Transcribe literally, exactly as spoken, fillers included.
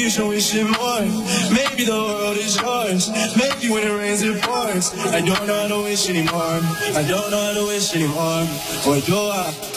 you should wish it more. Maybe the world is yours. Maybe when it rains it pours. I don't know how to wish anymore. I don't know how to wish anymore. Or do I?